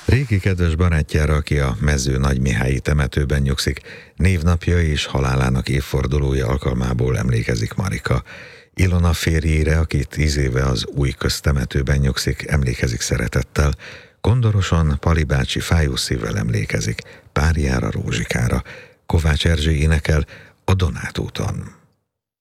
Régi kedves barátjára, aki a Mező Nagymihályi temetőben nyugszik, névnapja és halálának évfordulója alkalmából emlékezik Marika. Ilona férjére, aki 10 éve az Új Köztemetőben nyugszik, emlékezik szeretettel. Kondoroson Pali bácsi fájó szívvel emlékezik párjára, Rózsikára. Kovács Erzsé énekel a Donát úton.